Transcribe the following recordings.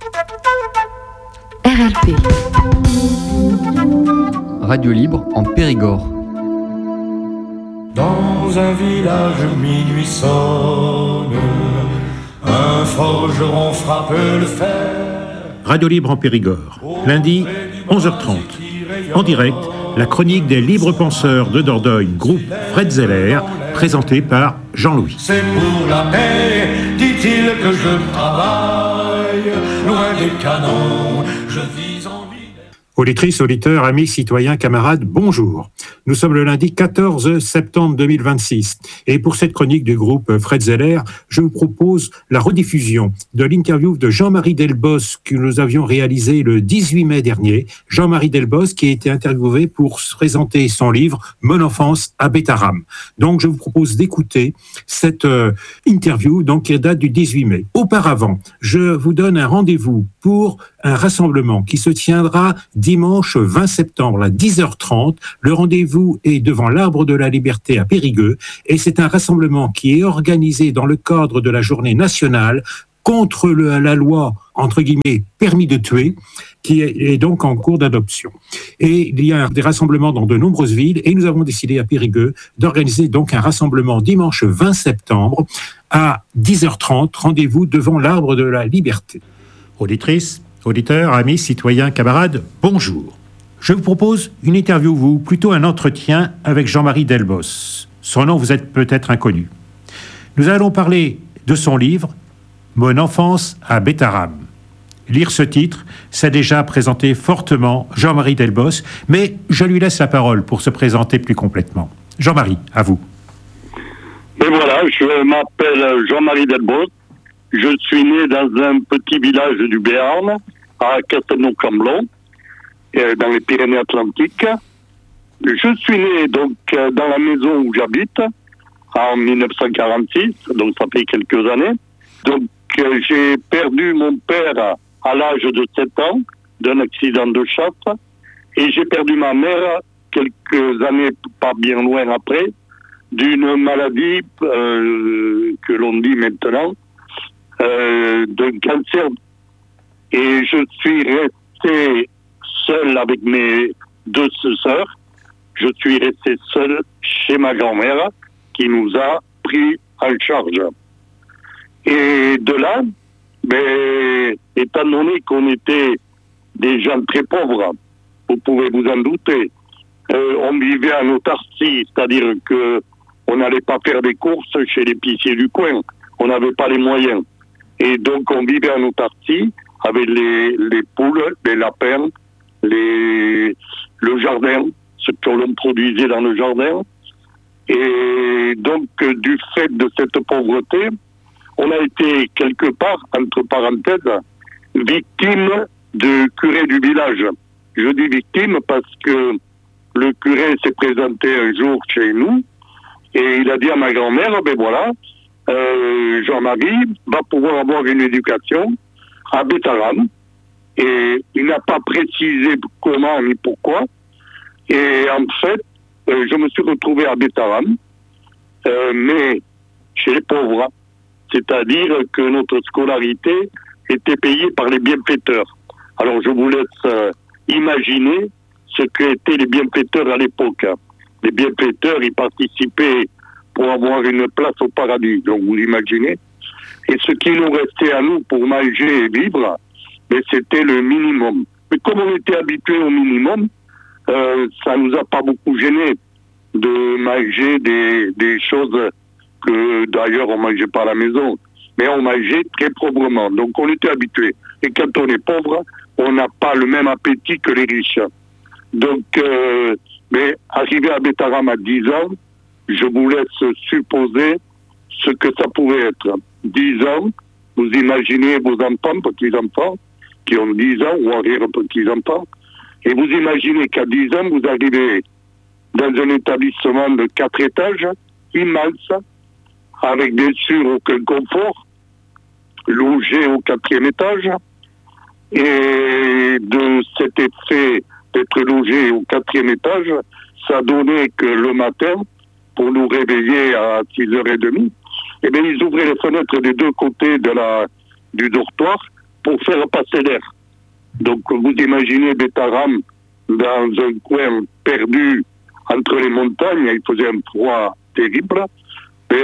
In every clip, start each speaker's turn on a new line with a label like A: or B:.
A: RLP.
B: Radio libre en Périgord.
C: Dans un village minuit sonne, un forgeron frappe le fer.
D: Radio libre en Périgord, lundi 11h30. En direct, la chronique des libres penseurs de Dordogne, groupe Fred Zeller, présentée par Jean-Louis.
C: C'est pour la paix, dit-il, que je travaille, loin des canons, je vis en ville.
D: Auditrices, auditeurs, amis, citoyens, camarades, bonjour. Nous sommes le lundi 14 septembre 2026. Et pour cette chronique du groupe Fred Zeller, je vous propose la rediffusion de l'interview de Jean-Marie Delbos que nous avions réalisé le 18 mai dernier. Jean-Marie Delbos qui a été interviewé pour présenter son livre « Mon enfance à Bétaram ». Donc, je vous propose d'écouter cette interview qui date du 18 mai. Auparavant, je vous donne un rendez-vous pour un rassemblement qui se tiendra dimanche 20 septembre à 10h30. Le rendez-vous est devant l'Arbre de la Liberté à Périgueux et c'est un rassemblement qui est organisé dans le cadre de la journée nationale contre la loi, entre guillemets, permis de tuer, qui est donc en cours d'adoption. Et il y a des rassemblements dans de nombreuses villes et nous avons décidé à Périgueux d'organiser donc un rassemblement dimanche 20 septembre à 10h30. Rendez-vous devant l'Arbre de la Liberté. Auditrices, auditeurs, amis, citoyens, camarades, bonjour. Je vous propose une interview, ou plutôt un entretien avec Jean-Marie Delbos. Son nom vous est peut-être inconnu. Nous allons parler de son livre « Mon enfance à Bétaram ». Lire ce titre, c'est déjà présenter fortement Jean-Marie Delbos, mais je lui laisse la parole pour se présenter plus complètement. Jean-Marie, à vous.
E: Et voilà, je m'appelle Jean-Marie Delbos. Je suis né dans un petit village du Béarn, à Castelnau-Camblon, dans les Pyrénées-Atlantiques. Je suis né donc dans la maison où j'habite en 1946, donc ça fait quelques années. Donc j'ai perdu mon père à l'âge de 7 ans d'un accident de chasse et j'ai perdu ma mère quelques années, pas bien loin après, d'une maladie que l'on dit maintenant, d'un cancer. Et je suis resté seul avec mes deux sœurs. Je suis resté seul chez ma grand-mère qui nous a pris en charge. Et de là, étant donné qu'on était des gens très pauvres, vous pouvez vous en douter, on vivait en autarcie, c'est-à-dire que on n'allait pas faire des courses chez l'épicier du coin. On n'avait pas les moyens. Et donc, on vivait en autarcie avec les poules, les lapins, le jardin, ce que l'on produisait dans le jardin. Et donc, du fait de cette pauvreté, on a été quelque part, entre parenthèses, victime du curé du village. Je dis victime parce que le curé s'est présenté un jour chez nous et il a dit à ma grand-mère, Jean-Marie va pouvoir avoir une éducation à Bétaram. Et il n'a pas précisé comment ni pourquoi. Et en fait, je me suis retrouvé à Bétaram, mais chez les pauvres. C'est-à-dire que notre scolarité était payée par les bienfaiteurs. Alors je vous laisse imaginer ce qu'étaient les bienfaiteurs à l'époque. Les bienfaiteurs, ils participaient pour avoir une place au paradis, donc vous imaginez. Et ce qui nous restait à nous pour manger et vivre, c'était le minimum. Mais comme on était habitué au minimum, ça nous a pas beaucoup gêné de manger des choses que d'ailleurs on mangeait pas à la maison. Mais on mangeait très pauvrement, donc on était habitué. Et quand on est pauvre, on n'a pas le même appétit que les riches. Donc, mais arrivé à Bétaram à 10 ans, je vous laisse supposer ce que ça pouvait être. 10 ans, vous imaginez vos enfants, petits-enfants, qui ont 10 ans ou arrière-petits-enfants, et vous imaginez qu'à 10 ans, vous arrivez dans un établissement de 4 étages, immense, avec bien sûr aucun confort, logé au 4e étage, et de cet effet d'être logé au 4e étage, ça donnait que le matin, pour nous réveiller à 6h30, ils ouvraient les fenêtres des deux côtés du dortoir pour faire passer l'air. Donc vous imaginez Betaram dans un coin perdu entre les montagnes, il faisait un froid terrible, et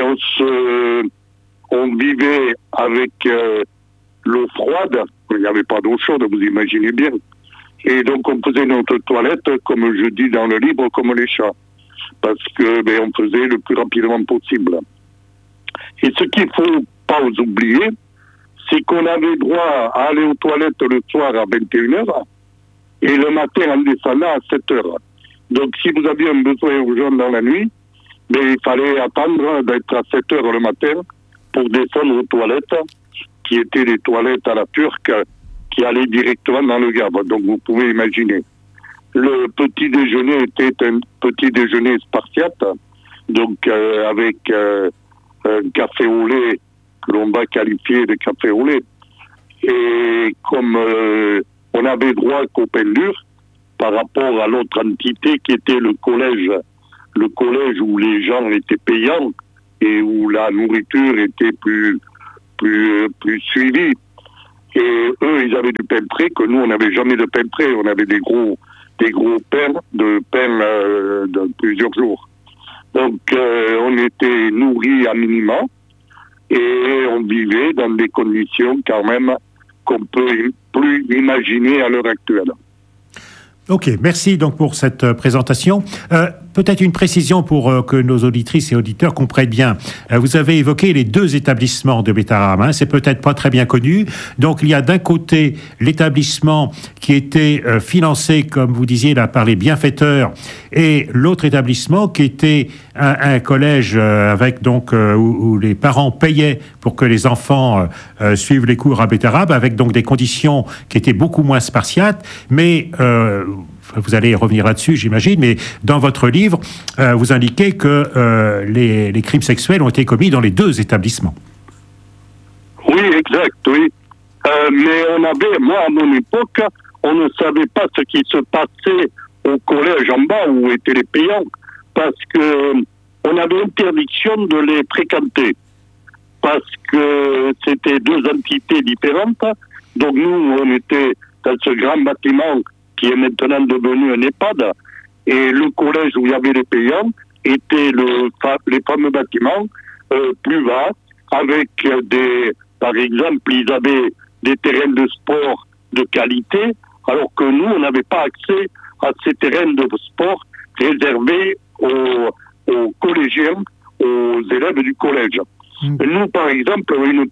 E: on vivait avec l'eau froide, il n'y avait pas d'eau chaude, vous imaginez bien. Et donc on faisait notre toilette, comme je dis dans le livre, comme les chats, parce que on faisait le plus rapidement possible. Et ce qu'il ne faut pas oublier, c'est qu'on avait droit à aller aux toilettes le soir à 21h et le matin en descendant à 7h. Donc si vous aviez un besoin urgent dans la nuit, il fallait attendre d'être à 7h le matin pour descendre aux toilettes, qui étaient des toilettes à la turque, qui allaient directement dans le Gave. Donc vous pouvez imaginer. Le petit déjeuner était un petit déjeuner spartiate, donc avec un café au lait que l'on va qualifier de café au lait. Et comme on avait droit qu'au pain dur, par rapport à l'autre entité qui était le collège où les gens étaient payants et où la nourriture était plus suivie. Et eux, ils avaient du pain frais, que nous, on n'avait jamais de pain frais. On avait des gros pains de plusieurs jours. Donc, on était nourris à minima et on vivait dans des conditions quand même qu'on peut plus imaginer à l'heure actuelle.
D: Ok, merci donc pour cette présentation. Peut-être une précision pour que nos auditrices et auditeurs comprennent bien. Vous avez évoqué les deux établissements de Betaram, c'est peut-être pas très bien connu. Donc il y a d'un côté l'établissement qui était financé, comme vous disiez là, par les bienfaiteurs, et l'autre établissement qui était un collège avec donc où les parents payaient pour que les enfants suivent les cours à Betaram, avec donc des conditions qui étaient beaucoup moins spartiates, mais vous allez revenir là-dessus, j'imagine, mais dans votre livre, vous indiquez que les crimes sexuels ont été commis dans les deux établissements.
E: Oui, exact, oui. Mais moi, à mon époque, on ne savait pas ce qui se passait au collège en bas où étaient les payants, parce que on avait interdiction de les fréquenter, parce que c'était deux entités différentes. Donc nous, on était dans ce grand bâtiment qui est maintenant devenu un EHPAD, et le collège où il y avait les payants était les fameux bâtiments plus bas, avec par exemple, ils avaient des terrains de sport de qualité, alors que nous, on n'avait pas accès à ces terrains de sport réservés aux collégiens, aux élèves du collège. Nous, par exemple, une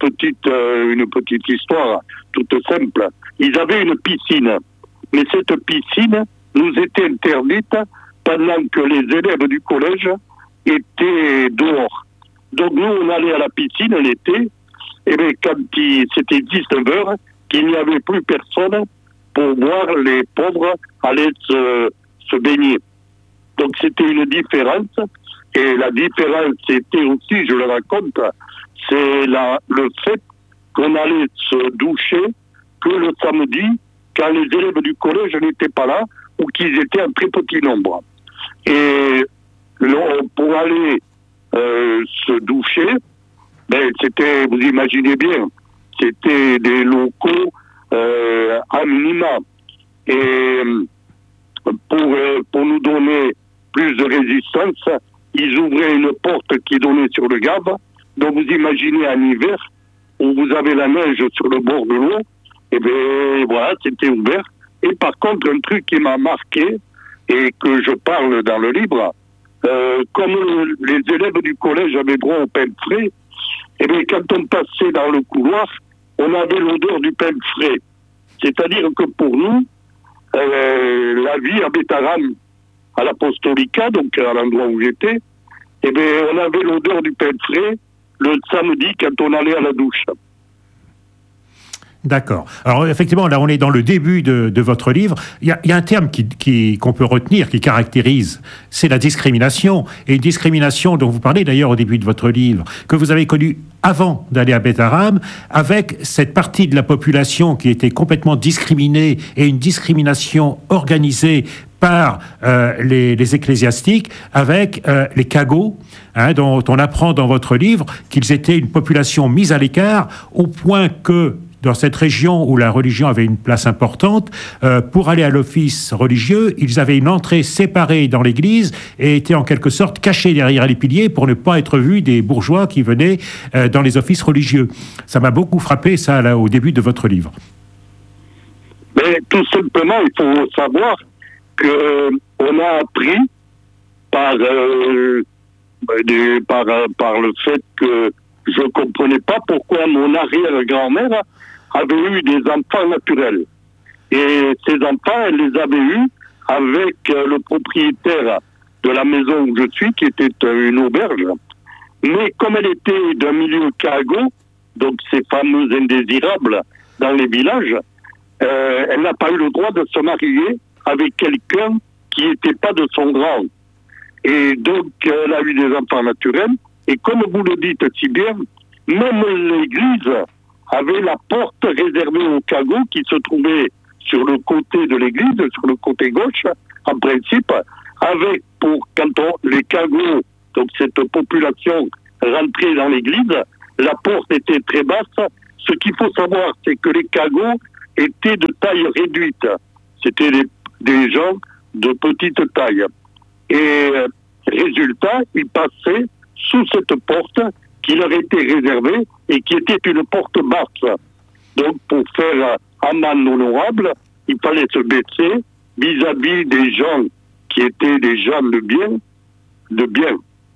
E: petite histoire toute simple. Ils avaient une piscine. Mais cette piscine nous était interdite pendant que les élèves du collège étaient dehors. Donc nous, on allait à la piscine l'été, et bien quand c'était 19h, qu'il n'y avait plus personne pour voir les pauvres aller se baigner. Donc c'était une différence, et la différence c'était aussi, je le raconte, c'est le fait qu'on allait se doucher que le samedi, quand les élèves du collège n'étaient pas là, ou qu'ils étaient en très petit nombre. Et pour aller se doucher, c'était, vous imaginez bien, c'était des locaux à minima. Et pour nous donner plus de résistance, ils ouvraient une porte qui donnait sur le Gave. Donc vous imaginez en hiver, où vous avez la neige sur le bord de l'eau, et bien voilà, c'était ouvert. Et par contre, un truc qui m'a marqué, et que je parle dans le livre, comme les élèves du collège avaient droit au pain frais, et bien quand on passait dans le couloir, on avait l'odeur du pain frais. C'est-à-dire que pour nous, la vie à Betaram, à l'Apostolica, donc à l'endroit où j'étais, et bien on avait l'odeur du pain frais le samedi quand on allait à la douche.
D: D'accord. Alors effectivement, là on est dans le début de votre livre. Il y a un terme qu'on peut retenir, qui caractérise, c'est la discrimination. Et une discrimination dont vous parlez d'ailleurs au début de votre livre, que vous avez connue avant d'aller à Betaram, avec cette partie de la population qui était complètement discriminée, et une discrimination organisée par les ecclésiastiques, avec les cagots, dont on apprend dans votre livre qu'ils étaient une population mise à l'écart, au point que dans cette région où la religion avait une place importante, pour aller à l'office religieux, ils avaient une entrée séparée dans l'église et étaient en quelque sorte cachés derrière les piliers pour ne pas être vus des bourgeois qui venaient dans les offices religieux. Ça m'a beaucoup frappé, ça, là, au début de votre livre.
E: Mais tout simplement, il faut savoir qu'on a appris par le fait que je ne comprenais pas pourquoi mon arrière-grand-mère avait eu des enfants naturels. Et ces enfants, elle les avait eus avec le propriétaire de la maison où je suis, qui était une auberge. Mais comme elle était d'un milieu cargo, donc ces fameux indésirables dans les villages, elle n'a pas eu le droit de se marier avec quelqu'un qui n'était pas de son rang. Et donc, elle a eu des enfants naturels. Et comme vous le dites si bien, même l'église avait la porte réservée aux cagots qui se trouvaient sur le côté de l'église, sur le côté gauche, en principe, avec les cagots, donc cette population rentrait dans l'église, la porte était très basse. Ce qu'il faut savoir, c'est que les cagots étaient de taille réduite. C'était des gens de petite taille. Et résultat, ils passaient sous cette porte qui leur était réservée et qui était une porte basse. Donc, pour faire amende honorable, il fallait se baisser vis-à-vis des gens qui étaient des gens de bien,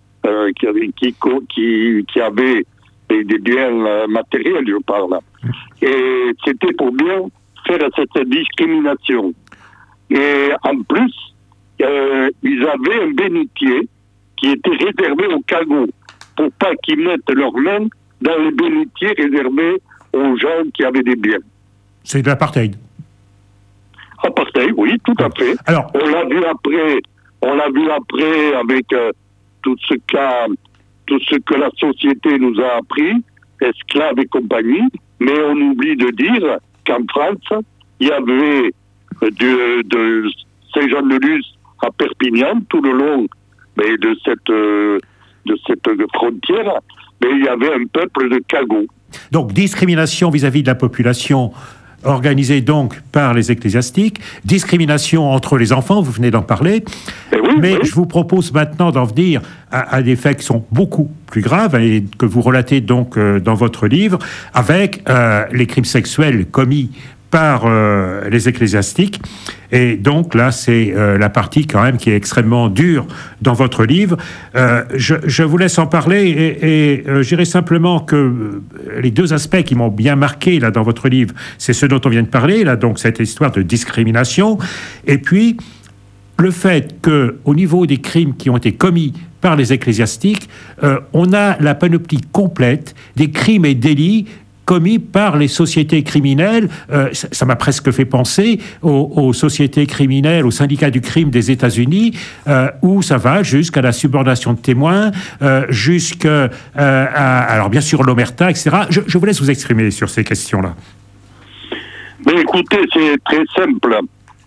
E: qui avaient des biens matériels, je parle. Et c'était pour bien faire cette discrimination. Et en plus, ils avaient un bénitier qui était réservé aux cagots, pour pas qu'ils mettent leurs mains dans les bénitiers réservés aux gens qui avaient des biens.
D: C'est de l'apartheid.
E: Apartheid, oui, tout à fait.
D: Alors,
E: on l'a vu après avec tout ce que la société nous a appris, esclaves et compagnie, mais on oublie de dire qu'en France, il y avait de Saint-Jean-de-Luz à Perpignan, tout le long de cette frontière, mais il y avait un peuple de cagots.
D: Donc, discrimination vis-à-vis de la population organisée donc par les ecclésiastiques, discrimination entre les enfants, vous venez d'en parler, mais je vous propose maintenant d'en venir à des faits qui sont beaucoup plus graves et que vous relatez donc dans votre livre, avec les crimes sexuels commis par les ecclésiastiques. Et donc là, c'est la partie quand même qui est extrêmement dure dans votre livre. Je vous laisse en parler et je dirais simplement que les deux aspects qui m'ont bien marqué là dans votre livre, c'est ce dont on vient de parler, là, donc cette histoire de discrimination, et puis le fait qu'au niveau des crimes qui ont été commis par les ecclésiastiques, on a la panoplie complète des crimes et délits commis par les sociétés criminelles. Ça m'a presque fait penser aux sociétés criminelles, aux syndicats du crime des États-Unis, où ça va jusqu'à la subornation de témoins, jusqu'à, alors bien sûr, l'omerta, etc. Je vous laisse vous exprimer sur ces questions-là.
E: Mais écoutez, c'est très simple.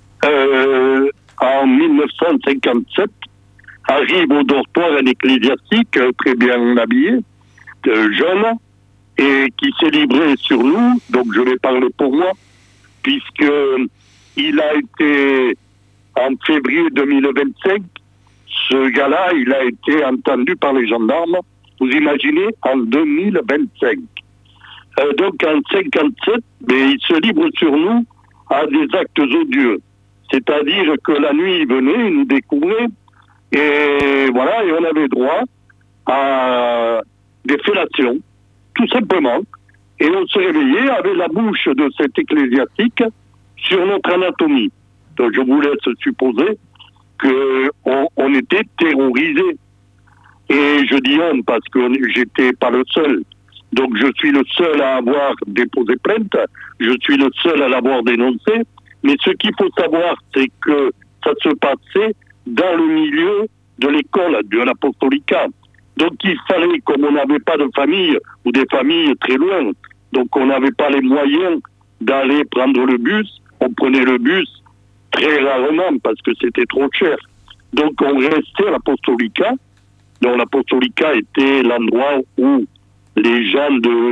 E: En 1957, arrive au dortoir un ecclésiastique très bien habillé, jeune, et qui s'est livré sur nous, donc je vais parler pour moi, puisque il a été, en février 2025, ce gars-là, il a été entendu par les gendarmes, vous imaginez, en 2025. Donc en 57, mais il se livre sur nous à des actes odieux. C'est-à-dire que la nuit, il venait, il nous découvrait, et voilà, et on avait droit à des fellations, tout simplement. Et on se réveillait avec la bouche de cet ecclésiastique sur notre anatomie. Donc je vous laisse supposer qu'on était terrorisés. Et je dis on parce que j'étais pas le seul. Donc je suis le seul à avoir déposé plainte, je suis le seul à l'avoir dénoncé. Mais ce qu'il faut savoir, c'est que ça se passait dans le milieu de l'école, de l'apostolicat. Donc il fallait, comme on n'avait pas de famille, ou des familles très loin, donc on n'avait pas les moyens d'aller prendre le bus, on prenait le bus très rarement parce que c'était trop cher. Donc on restait à l'apostolicat, donc l'apostolicat était l'endroit où les gens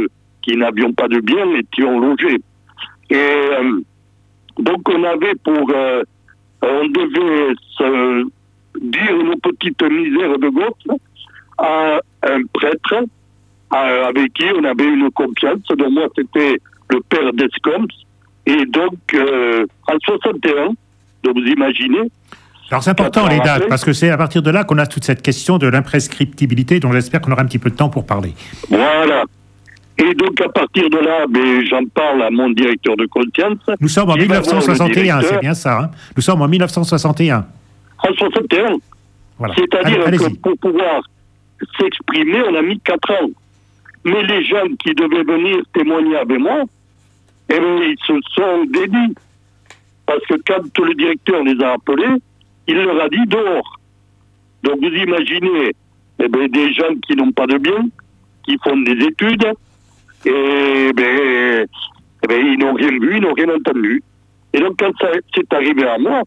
E: qui n'avions pas de bien étions logés. Et donc on avait on devait se dire nos petites misères de gosses à un prêtre avec qui on avait une confiance. Donc moi c'était le père d'Escombes. Et donc en 61, donc vous imaginez.
D: Alors c'est important les dates, parce que c'est à partir de là qu'on a toute cette question de l'imprescriptibilité, dont j'espère qu'on aura un petit peu de temps pour parler.
E: Voilà. Et donc à partir de là, j'en parle à mon directeur de confiance.
D: Nous sommes en 1961, c'est bien ça. Hein, nous sommes en 1961.
E: En 61.
D: Voilà.
E: C'est-à-dire
D: Allez-y.
E: que pour pouvoir s'exprimer, on a mis 4 ans. Mais les gens qui devaient venir témoigner avec moi, eh bien, ils se sont dédits. Parce que quand le directeur les a appelés, il leur a dit dehors. Donc vous imaginez des gens qui n'ont pas de bien, qui font des études, et ils n'ont rien vu, ils n'ont rien entendu. Et donc quand ça c'est arrivé à moi,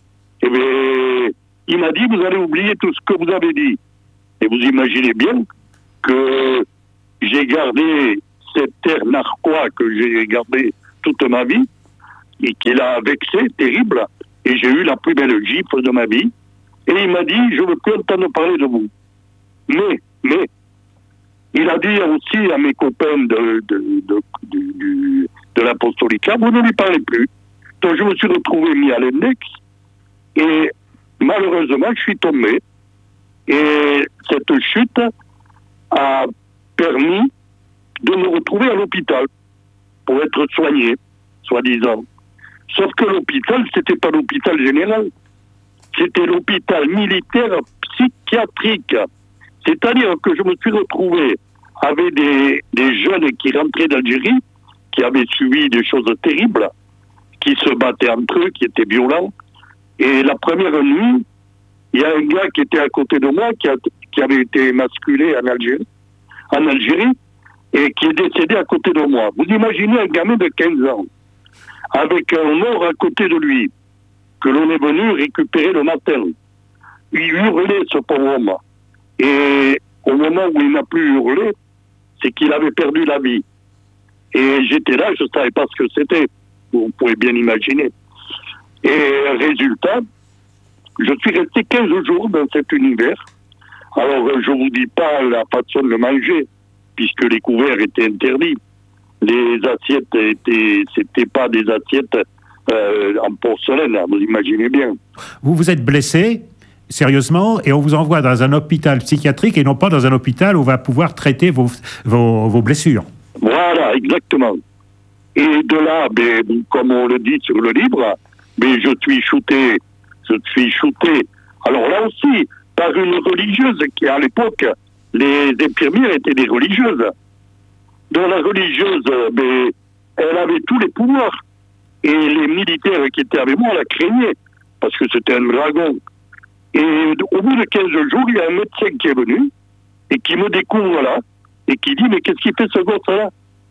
E: il m'a dit vous allez oublier tout ce que vous avez dit. Et vous imaginez bien que j'ai gardé cet air narquois que j'ai gardé toute ma vie, et qui l'a vexé, terrible, et j'ai eu la plus belle gifle de ma vie. Et il m'a dit, je ne veux plus entendre parler de vous. Mais, il a dit aussi à mes copains de l'apostolicat, vous ne lui parlez plus. Donc je me suis retrouvé mis à l'index, et malheureusement, je suis tombé. Et cette chute a permis de me retrouver à l'hôpital pour être soigné, soi-disant. Sauf que l'hôpital, c'était pas l'hôpital général. C'était l'hôpital militaire psychiatrique. C'est-à-dire que je me suis retrouvé avec des jeunes qui rentraient d'Algérie, qui avaient subi des choses terribles, qui se battaient entre eux, qui étaient violents. Et la première nuit, il y a un gars qui était à côté de moi, qui avait été émasculé en Algérie, et qui est décédé à côté de moi. Vous imaginez un gamin de 15 ans, avec un mort à côté de lui, que l'on est venu récupérer le matin. Il hurlait, ce pauvre homme. Et au moment où il n'a plus hurlé, c'est qu'il avait perdu la vie. Et j'étais là, je ne savais pas ce que c'était. Vous pouvez bien imaginer. Et résultat, je suis resté 15 jours dans cet univers. Alors, je ne vous dis pas la façon de le manger, puisque les couverts étaient interdits. Les assiettes c'était pas des assiettes en porcelaine, vous imaginez bien.
D: Vous vous êtes blessé, sérieusement, et on vous envoie dans un hôpital psychiatrique et non pas dans un hôpital où on va pouvoir traiter vos blessures.
E: Voilà, exactement. Et de là, comme on le dit sur le livre, je suis shooté. Alors là aussi, par une religieuse qui, à l'époque, les infirmières étaient des religieuses. Donc la religieuse, elle avait tous les pouvoirs. Et les militaires qui étaient avec moi la craignaient, parce que c'était un dragon. Et au bout de 15 jours, il y a un médecin qui est venu, et qui me découvre là, et qui dit, mais qu'est-ce qu'il fait ce gosse-là?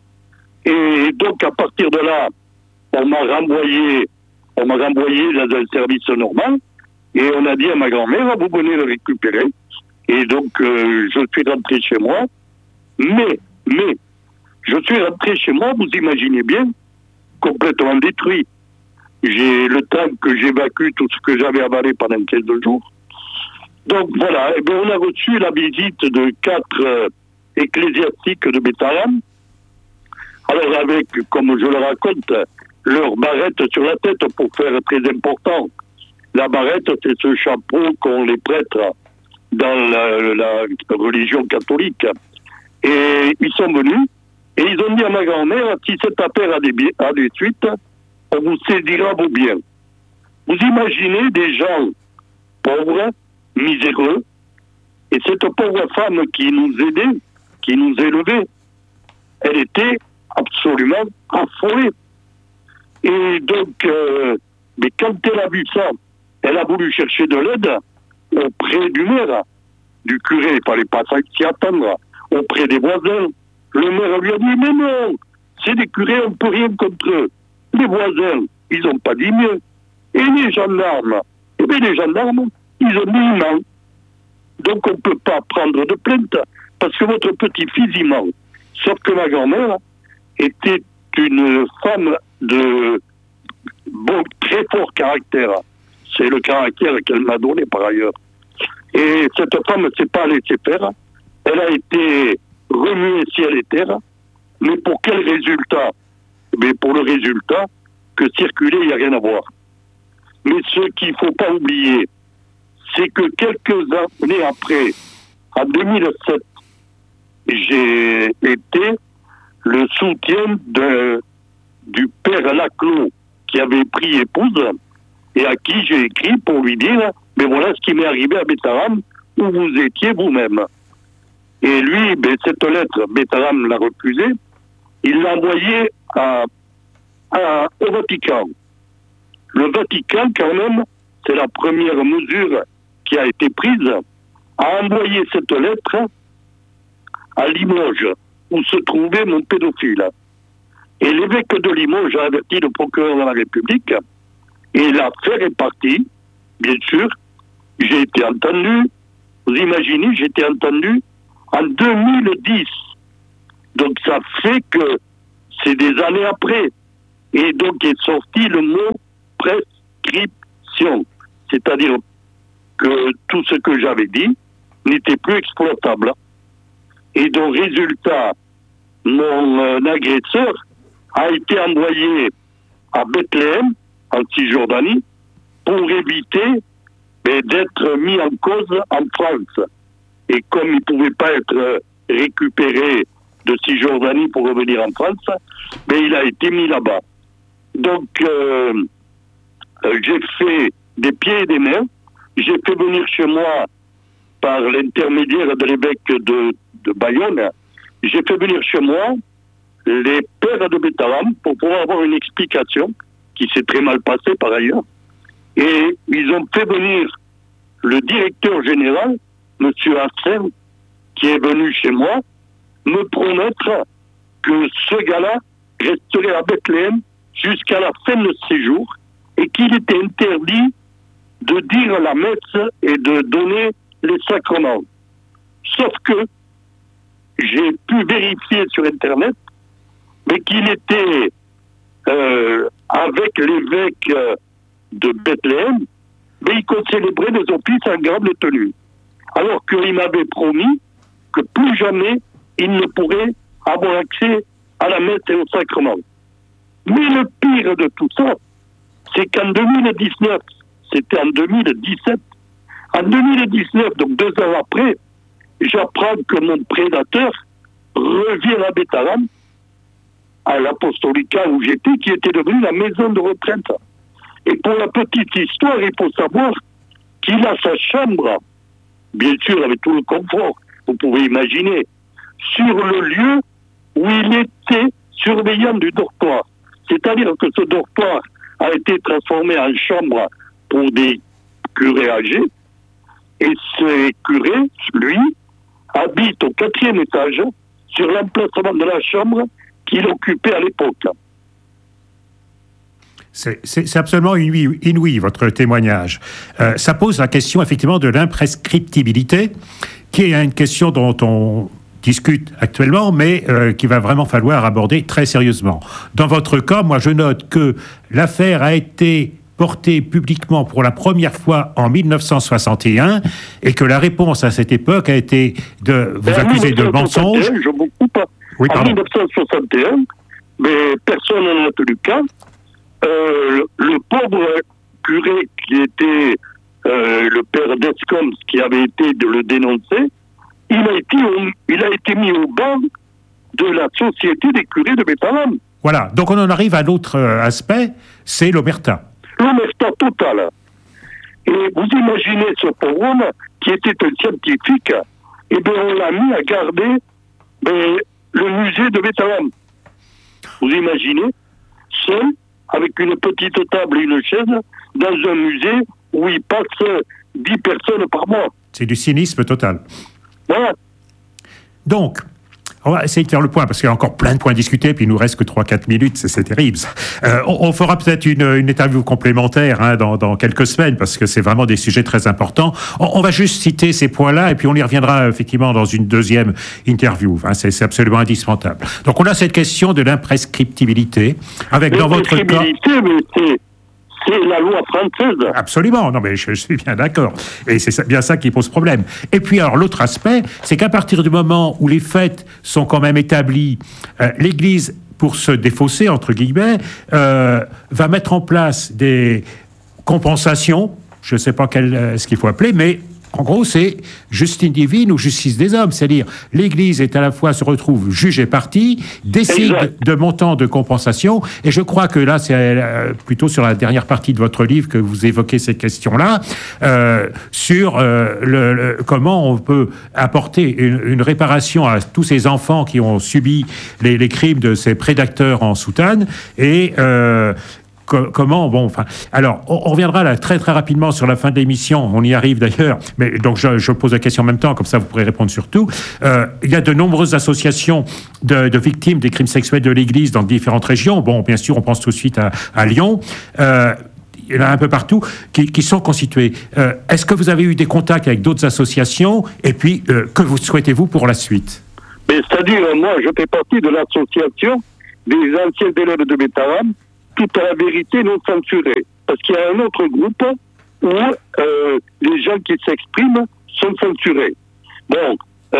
E: Et donc, à partir de là, on m'a renvoyé dans un service normal, et on a dit à ma grand-mère, vous venez le récupérer. Et donc, je suis rentré chez moi, mais, je suis rentré chez moi, vous imaginez bien, complètement détruit. J'ai le temps que j'évacue tout ce que j'avais avalé pendant 15 jours. Donc voilà, on a reçu la visite de 4 ecclésiastiques de Bétharam. Alors avec, comme je le raconte, leur barrette sur la tête pour faire très important. La barrette, c'est ce chapeau qu'ont les prêtres dans la religion catholique. Et ils sont venus, et ils ont dit à ma grand-mère, si cette affaire a des suites, on vous saisira vos biens. Vous imaginez des gens pauvres, miséreux, et cette pauvre femme qui nous aidait, qui nous élevait, elle était absolument affolée. Et donc, mais quand elle a vu ça, elle a voulu chercher de l'aide auprès du maire, du curé, il ne fallait pas s'y attendre, auprès des voisins. Le maire lui a dit, mais non, c'est des curés, on ne peut rien contre eux. Les voisins, ils n'ont pas dit mieux. Et les gendarmes, les gendarmes, ils ont dit non. Donc on ne peut pas prendre de plainte, parce que votre petit-fils, il ment. Sauf que ma grand-mère, était une femme de très fort caractère. C'est le caractère qu'elle m'a donné par ailleurs. Et cette femme ne s'est pas laissée faire. Elle a été remuée ciel et terre. Mais pour quel résultat? Mais pour le résultat que circuler, il n'y a rien à voir. Mais ce qu'il ne faut pas oublier, c'est que quelques années après, en 2007, j'ai été le soutien du père Laclos qui avait pris épouse et à qui j'ai écrit pour lui dire « Mais voilà ce qui m'est arrivé à Betaram, où vous étiez vous-même. » Et lui, cette lettre, Betaram l'a refusée, il l'a envoyée au Vatican. Le Vatican, quand même, c'est la première mesure qui a été prise, a envoyé cette lettre à Limoges, où se trouvait mon pédophile. Et l'évêque de Limoges a averti le procureur de la République, et l'affaire est partie, bien sûr. J'ai été entendu, vous imaginez, j'ai été entendu en 2010. Donc ça fait que c'est des années après. Et donc est sorti le mot prescription. C'est-à-dire que tout ce que j'avais dit n'était plus exploitable. Et donc, résultat, mon agresseur a été envoyé à Bethléem, en Cisjordanie, pour éviter d'être mis en cause en France. Et comme il ne pouvait pas être récupéré de Cisjordanie pour revenir en France, il a été mis là-bas. Donc, j'ai fait des pieds et des mains. J'ai fait venir chez moi, par l'intermédiaire de l'évêque de Bayonne, j'ai fait venir chez moi les pères de Betaram pour pouvoir avoir une explication, qui s'est très mal passée par ailleurs. Et ils ont fait venir le directeur général, M. Hassan, qui est venu chez moi, me promettre que ce gars-là resterait à Bethléem jusqu'à la fin de ses jours et qu'il était interdit de dire la messe et de donner les sacrements. Sauf que j'ai pu vérifier sur Internet qu'il était avec l'évêque de Bethléem, mais il célébrait des offices en grande tenue. Alors qu'il m'avait promis que plus jamais il ne pourrait avoir accès à la messe et au sacrement. Mais le pire de tout ça, c'est qu'en 2019, c'était en 2017, en 2019, donc 2 ans après, j'apprends que mon prédateur revient à Betaram, à l'Apostolica où j'étais, qui était devenue la maison de retraite. Et pour la petite histoire, il faut savoir qu'il a sa chambre, bien sûr avec tout le confort, vous pouvez imaginer, sur le lieu où il était surveillant du dortoir. C'est-à-dire que ce dortoir a été transformé en chambre pour des curés âgés, et ce curé, lui, habite au 4e étage, sur l'emplacement de la chambre qu'il occupait à l'époque.
D: C'est absolument inouï, votre témoignage. Ça pose la question, effectivement, de l'imprescriptibilité, qui est une question dont on discute actuellement, mais qu'il va vraiment falloir aborder très sérieusement. Dans votre cas, moi, je note que l'affaire a été portée publiquement pour la première fois en 1961 et que la réponse à cette époque a été de vous accuser de mensonge.
E: Je vous coupe. Oui, en 1961, mais personne n'en a tenu cas. Le pauvre curé qui était le père d'Escombes, qui avait été de le dénoncer, il a été mis au banc de la société des curés de Betaram.
D: Voilà, donc on en arrive à l'autre aspect, c'est l'omerta.
E: L'omerta totale. Et vous imaginez ce pauvre homme qui était un scientifique, et bien on l'a mis à garder le musée de Betaram. Vous imaginez, seul, avec une petite table et une chaise, dans un musée où il passe 10 personnes par mois.
D: C'est du cynisme total.
E: Voilà.
D: Donc, On va essayer de faire le point, parce qu'il y a encore plein de points à discuter, puis il nous reste que 3-4 minutes, c'est terrible. On fera peut-être une interview complémentaire dans quelques semaines, parce que c'est vraiment des sujets très importants. On va juste citer ces points-là, et puis on y reviendra effectivement dans une deuxième interview. C'est absolument indispensable. Donc on a cette question de l'imprescriptibilité, avec dans votre cas...
E: C'est la loi française.
D: Absolument, non mais je suis bien d'accord. Et c'est bien ça qui pose problème. Et puis alors l'autre aspect, c'est qu'à partir du moment où les faits sont quand même établis, l'Église, pour se défausser, entre guillemets, va mettre en place des compensations, je ne sais pas ce qu'il faut appeler, mais en gros, c'est justice divine ou justice des hommes. C'est-à-dire, l'Église est à la fois, se retrouve juge et partie, décide de montants de compensation. Et je crois que là, c'est plutôt sur la dernière partie de votre livre que vous évoquez cette question-là, sur comment on peut apporter une réparation à tous ces enfants qui ont subi les crimes de ces prédateurs en soutane. Et... comment, alors, on reviendra là très très rapidement sur la fin de l'émission, on y arrive d'ailleurs, mais donc je pose la question en même temps, comme ça vous pourrez répondre sur tout. Il y a de nombreuses associations de victimes des crimes sexuels de l'Église dans différentes régions. Bon, bien sûr, on pense tout de suite à Lyon. Il y en a un peu partout qui sont constitués. Est-ce que vous avez eu des contacts avec d'autres associations? Et puis, que vous souhaitez-vous pour la suite?
E: Mais c'est-à-dire, moi, je fais partie de l'association des anciens élèves de Bétarame, toute la vérité non censurée. Parce qu'il y a un autre groupe où les gens qui s'expriment sont censurés. Bon,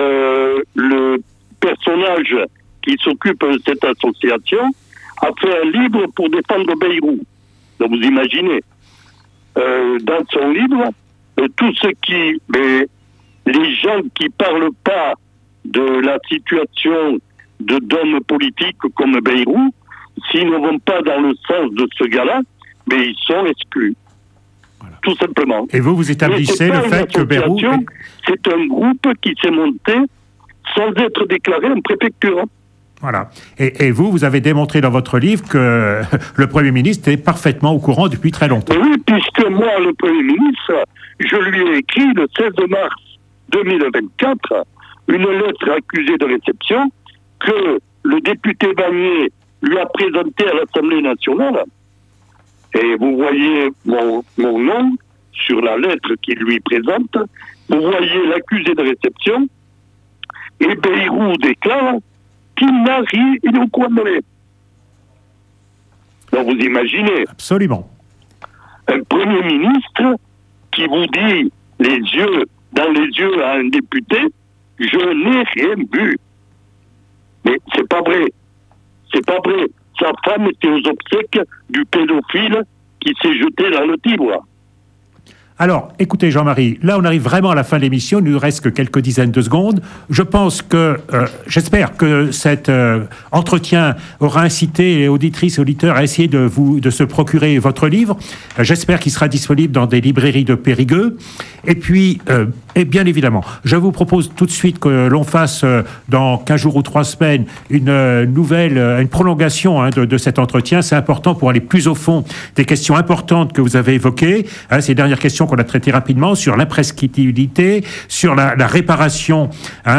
E: le personnage qui s'occupe de cette association a fait un livre pour défendre Bayrou. Donc vous imaginez, dans son livre, tout ce qui... les gens qui parlent pas de la situation d'hommes politiques comme Bayrou, s'ils ne vont pas dans le sens de ce gars-là, mais ils sont exclus. Voilà. Tout simplement.
D: Et vous établissez le fait que Bayrou...
E: C'est un groupe qui s'est monté sans être déclaré en préfecture.
D: Voilà. Et vous avez démontré dans votre livre que le Premier ministre est parfaitement au courant depuis très longtemps.
E: Oui, puisque moi, le Premier ministre, je lui ai écrit le 16 mars 2024 une lettre accusée de réception que le député Bagné lui a présenté à l'Assemblée nationale. Et vous voyez mon nom sur la lettre qu'il lui présente. Vous voyez l'accusé de réception. Et Bayrou déclare qu'il n'a rien inoculaire. Donc vous imaginez.
D: Absolument.
E: Un Premier ministre qui vous dit dans les yeux à un député, je n'ai rien vu. Mais c'est pas vrai. C'est pas vrai. Sa femme était aux obsèques du pédophile qui s'est jeté dans le Tibre.
D: Alors, écoutez Jean-Marie, là on arrive vraiment à la fin de l'émission, il ne nous reste que quelques dizaines de secondes. Je pense que, j'espère que cet entretien aura incité les auditrices et auditeurs à essayer de se procurer votre livre. J'espère qu'il sera disponible dans des librairies de Périgueux. Et puis, et bien évidemment, je vous propose tout de suite que l'on fasse dans 15 jours ou 3 semaines une prolongation de cet entretien. C'est important pour aller plus au fond des questions importantes que vous avez évoquées. Ces dernières questions qu'on a traitées rapidement sur l'imprescriptibilité, sur la réparation,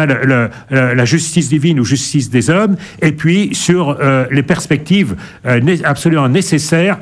D: la justice divine ou justice des hommes, et puis sur les perspectives absolument nécessaires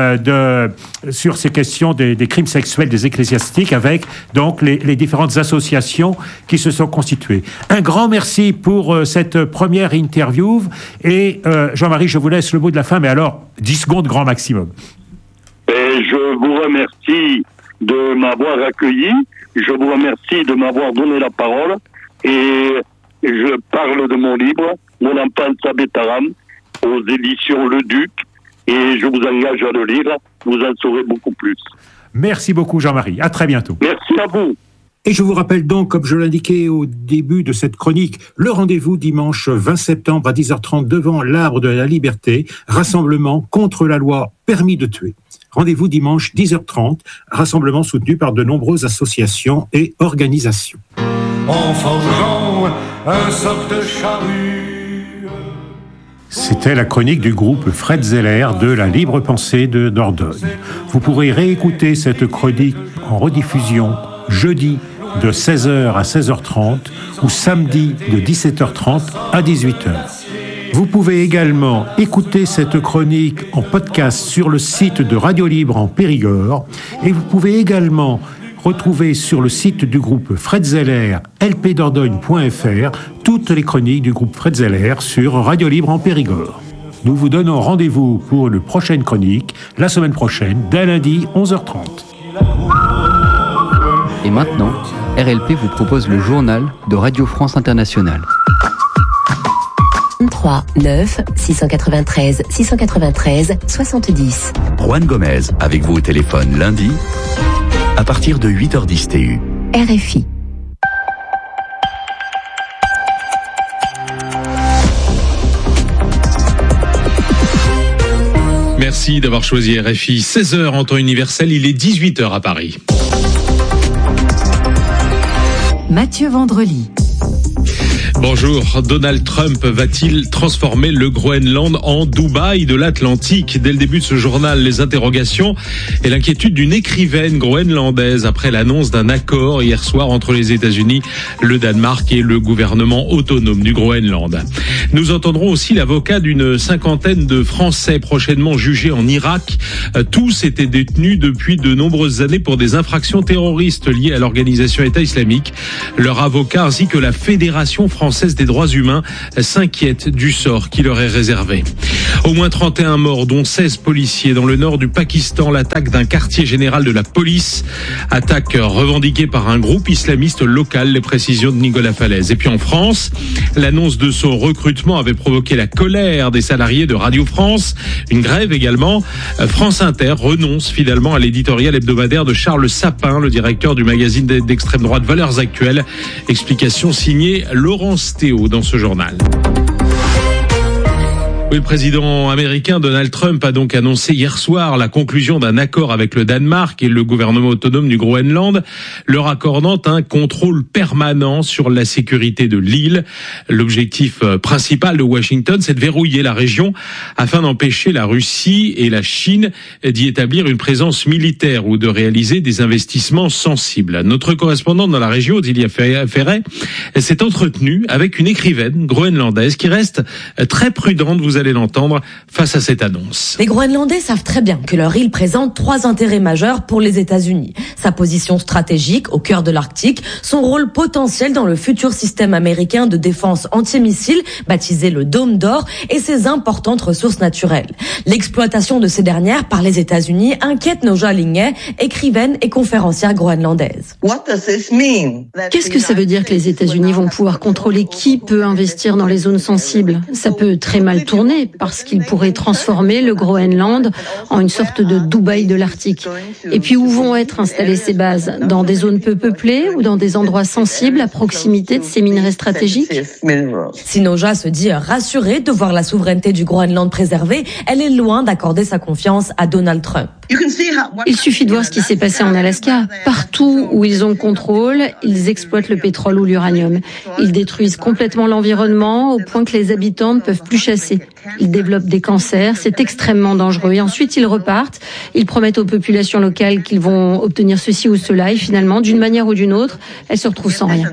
D: sur ces questions des crimes sexuels des ecclésiastiques, avec donc les différentes associations qui se sont constituées. Un grand merci pour cette première interview, et Jean-Marie, je vous laisse le mot de la fin, mais alors 10 secondes grand maximum.
E: Et je vous remercie de m'avoir accueilli, je vous remercie de m'avoir donné la parole, et je parle de mon livre, Mon enfance à Bétarame, aux éditions Le Duc, et je vous engage à le lire, vous en saurez beaucoup plus.
D: Merci beaucoup Jean-Marie, à très bientôt.
E: Merci à vous.
D: Et je vous rappelle donc, comme je l'indiquais au début de cette chronique, le rendez-vous dimanche 20 septembre à 10h30 devant l'Arbre de la Liberté, rassemblement contre la loi permis de tuer. Rendez-vous dimanche 10h30, rassemblement soutenu par de nombreuses associations et organisations.
C: En forgeant un soc de charrue.
D: C'était la chronique du groupe Fred Zeller de la Libre Pensée de Dordogne. Vous pourrez réécouter cette chronique en rediffusion jeudi de 16h à 16h30 ou samedi de 17h30 à 18h. Vous pouvez également écouter cette chronique en podcast sur le site de Radio Libre en Périgord et vous pouvez également retrouver sur le site du groupe Fred Zeller, lpdordogne.fr, toutes les chroniques du groupe Fred Zeller sur Radio Libre en Périgord. Nous vous donnons rendez-vous pour une prochaine chronique, la semaine prochaine, dès lundi, 11h30.
B: Et maintenant, RLP vous propose le journal de Radio France Internationale.
A: 3 9 693 693 70.
F: Juan Gomez avec vous au téléphone lundi à partir de 8h10 TU.
A: RFI.
G: Merci d'avoir choisi RFI. 16h en temps universel, il est 18h à Paris.
A: Mathieu Vendrely.
G: Bonjour, Donald Trump va-t-il transformer le Groenland en Dubaï de l'Atlantique ? Dès le début de ce journal, les interrogations et l'inquiétude d'une écrivaine groenlandaise après l'annonce d'un accord hier soir entre les États-Unis, le Danemark et le gouvernement autonome du Groenland. Nous entendrons aussi l'avocat d'une cinquantaine de Français prochainement jugés en Irak. Tous étaient détenus depuis de nombreuses années pour des infractions terroristes liées à l'organisation État islamique. Leur avocat ainsi que la Fédération française des droits humains s'inquiètent du sort qui leur est réservé. Au moins 31 morts, dont 16 policiers dans le nord du Pakistan. L'attaque d'un quartier général de la police. Attaque revendiquée par un groupe islamiste local. Les précisions de Nicolas Falaise. Et puis en France, l'annonce de son recrutement avait provoqué la colère des salariés de Radio France. Une grève également. France Inter renonce finalement à l'éditorial hebdomadaire de Charles Sapin, le directeur du magazine d'extrême droite Valeurs Actuelles. Explication signée Laurence Théo dans ce journal. Oui, le président américain Donald Trump a donc annoncé hier soir la conclusion d'un accord avec le Danemark et le gouvernement autonome du Groenland, leur accordant un contrôle permanent sur la sécurité de l'île. L'objectif principal de Washington, c'est de verrouiller la région afin d'empêcher la Russie et la Chine d'y établir une présence militaire ou de réaliser des investissements sensibles. Notre correspondante dans la région, Odilia Ferret, s'est entretenue avec une écrivaine groenlandaise qui reste très prudente, vous allez l'entendre, face à cette annonce.
H: Les Groenlandais savent très bien que leur île présente 3 intérêts majeurs pour les États-Unis. Sa position stratégique au cœur de l'Arctique, son rôle potentiel dans le futur système américain de défense antimissile, baptisé le Dôme d'Or, et ses importantes ressources naturelles. L'exploitation de ces dernières par les États-Unis inquiète Nooja Lingay, écrivaine et conférencière groenlandaise.
I: Qu'est-ce que ça veut dire que les États-Unis vont pouvoir contrôler qui peut investir dans les zones sensibles ? Ça peut très mal tourner parce qu'ils pourraient transformer le Groenland en une sorte de Dubaï de l'Arctique. Et puis où vont être installées ces bases ? Dans des zones peu peuplées ou dans des endroits sensibles à proximité de ces minerais stratégiques ?
H: Si Nooja se dit rassurée de voir la souveraineté du Groenland préservée, elle est loin d'accorder sa confiance à Donald Trump.
I: Il suffit de voir ce qui s'est passé en Alaska. Partout où ils ont le contrôle, ils exploitent le pétrole ou l'uranium. Ils détruisent complètement l'environnement au point que les habitants ne peuvent plus chasser. Ils développent des cancers, c'est extrêmement dangereux. Et ensuite, ils repartent. Ils promettent aux populations locales qu'ils vont obtenir ceci ou cela. Et finalement, d'une manière ou d'une autre, elles se retrouvent sans rien.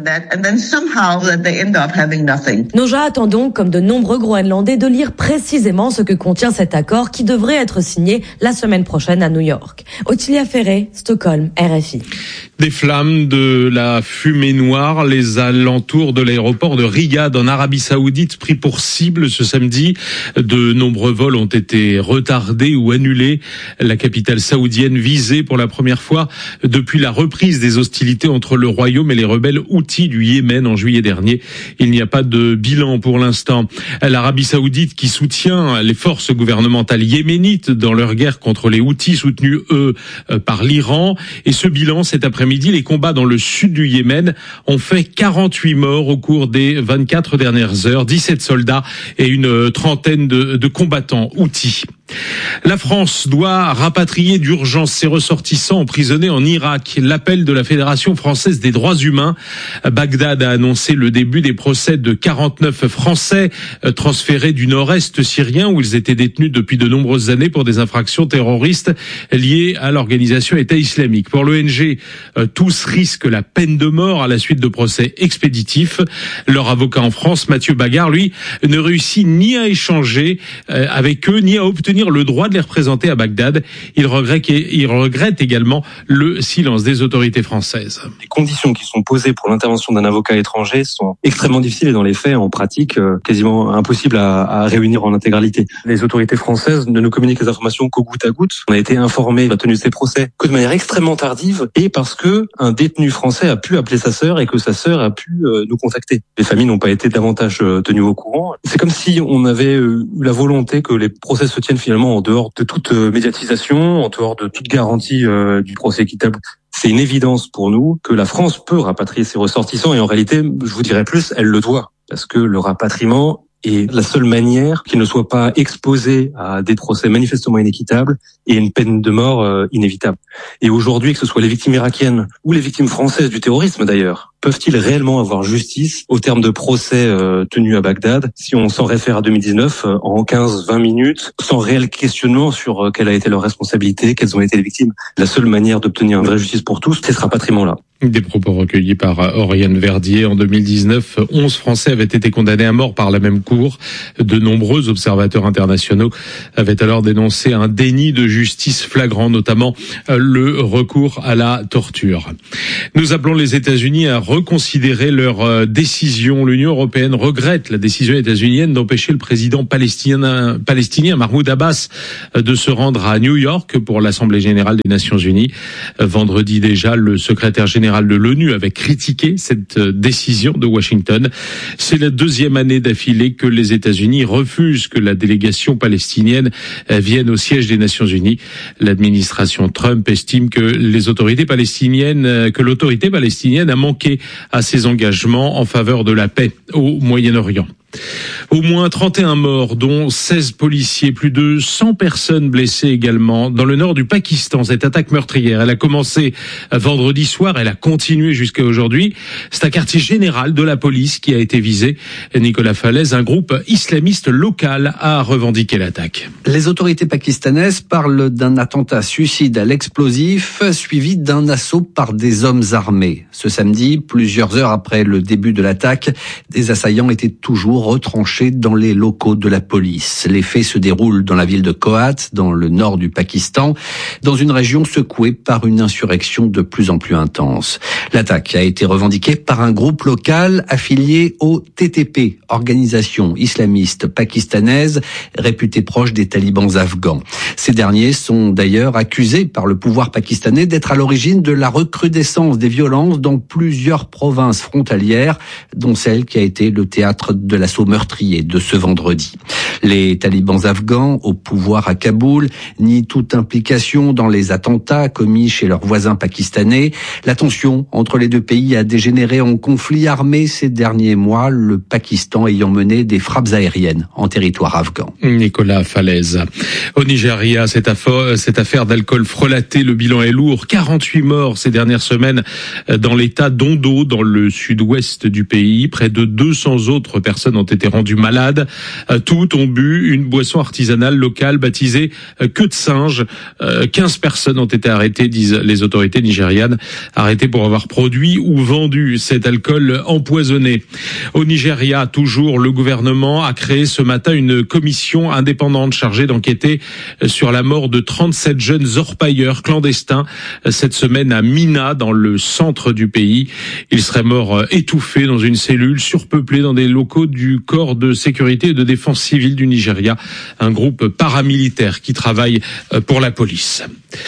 H: Nooja attend donc, comme de nombreux Groenlandais, de lire précisément ce que contient cet accord qui devrait être signé la semaine prochaine à New York. Odilia Ferret, Stockholm, RFI.
G: Des flammes, de la fumée noire, les alentours de l'aéroport de Riyad en Arabie Saoudite pris pour cible ce samedi. De nombreux vols ont été retardés ou annulés. La capitale saoudienne visée pour la première fois depuis la reprise des hostilités entre le royaume et les rebelles Houthis du Yémen en juillet dernier. Il n'y a pas de bilan pour l'instant. L'Arabie Saoudite qui soutient les forces gouvernementales yéménites dans leur guerre contre les Houthis soutenus eux par l'Iran. Et ce bilan cet après-midi, les combats dans le sud du Yémen ont fait 48 morts au cours des 24 dernières heures, 17 soldats et une trentaine de combattants Houthis. La France doit rapatrier d'urgence ses ressortissants emprisonnés en Irak. L'appel de la Fédération française des droits humains. Bagdad a annoncé le début des procès de 49 Français transférés du nord-est syrien où ils étaient détenus depuis de nombreuses années pour des infractions terroristes liées à l'organisation État islamique. Pour l'ONG, tous risquent la peine de mort à la suite de procès expéditifs. Leur avocat en France, Mathieu Bagard, lui, ne réussit ni à échanger avec eux, ni à obtenir le droit de les représenter à Bagdad. Il regrette également le silence des autorités françaises.
J: Les conditions qui sont posées pour l'intervention d'un avocat étranger sont extrêmement difficiles et dans les faits, en pratique, quasiment impossibles à réunir en intégralité. Les autorités françaises ne nous communiquent les informations qu'au goutte à goutte. On a été informé de la tenue de ces procès que de manière extrêmement tardive et parce que un détenu français a pu appeler sa sœur et que sa sœur a pu nous contacter. Les familles n'ont pas été davantage tenues au courant. C'est comme si on avait eu la volonté que les procès se tiennent finalement en dehors de toute médiatisation, en dehors de toute garantie du procès équitable. C'est une évidence pour nous que la France peut rapatrier ses ressortissants et en réalité, je vous dirais plus, elle le doit. Parce que le rapatriement est la seule manière qu'ils ne soient pas exposés à des procès manifestement inéquitables et une peine de mort inévitable. Et aujourd'hui, que ce soit les victimes irakiennes ou les victimes françaises du terrorisme d'ailleurs, peuvent-ils réellement avoir justice au terme de procès tenus à Bagdad si on s'en réfère à 2019 en 15-20 minutes, sans réel questionnement sur quelle a été leur responsabilité, quelles ont été les victimes? La seule manière d'obtenir une vraie justice pour tous, c'est ce rapatriement-là.
G: Des propos recueillis par Oriane Verdier. En 2019, 11 Français avaient été condamnés à mort par la même cour. De nombreux observateurs internationaux avaient alors dénoncé un déni de justice flagrant, notamment le recours à la torture. Nous appelons les États-Unis à reconsidérer leur décision. L'Union européenne regrette la décision états-unienne d'empêcher le président palestinien Mahmoud Abbas de se rendre à New York pour l'Assemblée générale des Nations unies. Vendredi déjà, le secrétaire général de l'ONU avait critiqué cette décision de Washington. C'est la deuxième année d'affilée que les États-Unis refusent que la délégation palestinienne vienne au siège des Nations unies. L'administration Trump estime que l'autorité palestinienne a manqué à ses engagements en faveur de la paix au Moyen-Orient. Au moins 31 morts, dont 16 policiers, plus de 100 personnes blessées également dans le nord du Pakistan. Cette attaque meurtrière, elle a commencé vendredi soir, elle a continué jusqu'à aujourd'hui. C'est un quartier général de la police qui a été visé. Nicolas Falaise, un groupe islamiste local a revendiqué l'attaque.
K: Les autorités pakistanaises parlent d'un attentat suicide à l'explosif suivi d'un assaut par des hommes armés. Ce samedi, plusieurs heures après le début de l'attaque, des assaillants étaient toujours retranchés dans les locaux de la police. Les faits se déroulent dans la ville de Kohat, dans le nord du Pakistan, dans une région secouée par une insurrection de plus en plus intense. L'attaque a été revendiquée par un groupe local affilié au TTP, organisation islamiste pakistanaise réputée proche des talibans afghans. Ces derniers sont d'ailleurs accusés par le pouvoir pakistanais d'être à l'origine de la recrudescence des violences dans plusieurs provinces frontalières, dont celle qui a été le théâtre de l'assaut meurtrier de ce vendredi. Les talibans afghans au pouvoir à Kaboul nient toute implication dans les attentats commis chez leurs voisins pakistanais. La tension entre les deux pays a dégénéré en conflit armé ces derniers mois, le Pakistan ayant mené des frappes aériennes en territoire afghan.
G: Nicolas Falaise. Au Nigeria, cette affaire d'alcool frelaté, le bilan est lourd. 48 morts ces dernières semaines dans l'état d'Ondo, dans le sud-ouest du pays. Près de 200 autres personnes ont été rendues malades. Toutes ont bu une boisson artisanale locale baptisée queue de singe. 15 personnes ont été arrêtées, disent les autorités nigérianes, arrêtées pour avoir produit ou vendu cet alcool empoisonné. Au Nigeria, toujours, le gouvernement a créé ce matin une commission indépendante chargée d'enquêter sur la mort de 37 jeunes orpailleurs clandestins cette semaine à Mina, dans le centre du pays. Ils seraient morts étouffés dans une cellule surpeuplée dans des locaux du corps de sécurité et de défense civile du Nigeria, un groupe paramilitaire qui travaille pour la police.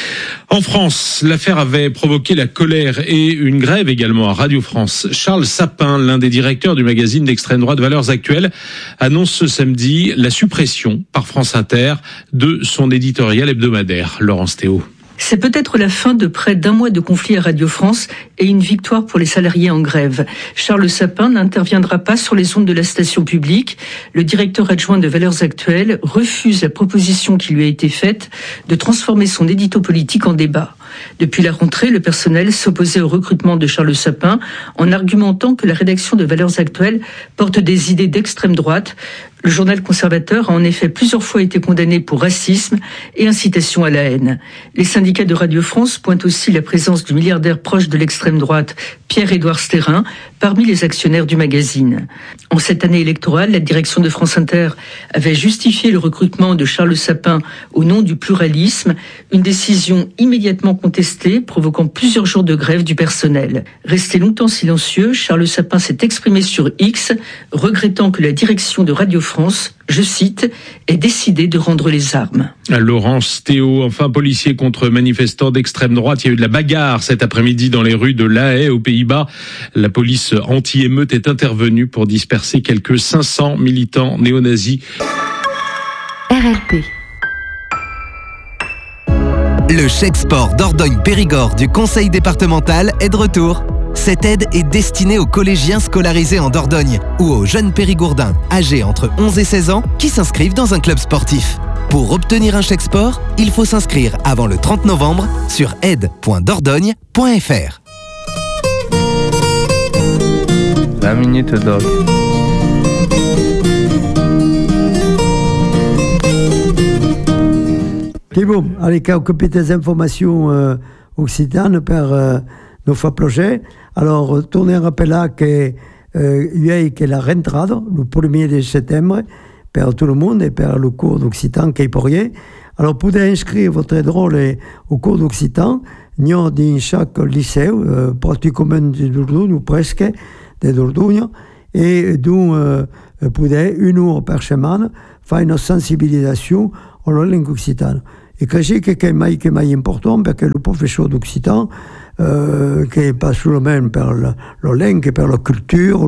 G: En France, l'affaire avait provoqué la colère et une grève également à Radio France. Charles Sapin, l'un des directeurs du magazine d'extrême droite Valeurs Actuelles, annonce ce samedi la suppression par France Inter de son éditorial hebdomadaire. Laurence Théo.
L: C'est peut-être la fin de près d'un mois de conflit à Radio France et une victoire pour les salariés en grève. Charles Sapin n'interviendra pas sur les ondes de la station publique. Le directeur adjoint de Valeurs Actuelles refuse la proposition qui lui a été faite de transformer son édito politique en débat. Depuis la rentrée, le personnel s'opposait au recrutement de Charles Sapin en argumentant que la rédaction de Valeurs Actuelles porte des idées d'extrême droite. Le journal conservateur a en effet plusieurs fois été condamné pour racisme et incitation à la haine. Les syndicats de Radio France pointent aussi la présence du milliardaire proche de l'extrême droite, Pierre-Édouard Stérin, parmi les actionnaires du magazine. En cette année électorale, la direction de France Inter avait justifié le recrutement de Charles Sapin au nom du pluralisme, une décision immédiatement contestée, provoquant plusieurs jours de grève du personnel. Resté longtemps silencieux, Charles Sapin s'est exprimé sur X, regrettant que la direction de Radio France, je cite, ait décidé de rendre les armes.
G: Laurence Théo, enfin policier contre manifestants d'extrême droite. Il y a eu de la bagarre cet après-midi dans les rues de La Haye aux Pays-Bas. La police anti-émeute est intervenue pour disperser quelques 500 militants néo-nazis.
A: RLP.
M: Le chèque sport Dordogne-Périgord du conseil départemental est de retour. Cette aide est destinée aux collégiens scolarisés en Dordogne ou aux jeunes périgourdins âgés entre 11 et 16 ans qui s'inscrivent dans un club sportif. Pour obtenir un chèque sport, il faut s'inscrire avant le 30 novembre sur aide.dordogne.fr.
B: La Minute Doc.
N: Che bon, allez, quelques petites informations occitanes per nos fa projet. Alors, torner a rappelar que ieri che la rentrada, le 1er de settembre, per tout le monde et per le cours d'occitan che porriez. Alors, potete inscrire votre drôle au cours d'occitan, dans chaque lycée, pratiquement de Dordogne, ou presque de Dordogne, et d'où potete, 1 ora per settimana, fare una sensibilisation alla lingua occitana. E credo che è mai importante perché il professore d'occitan, che è pas seulement per la langue, per la culture,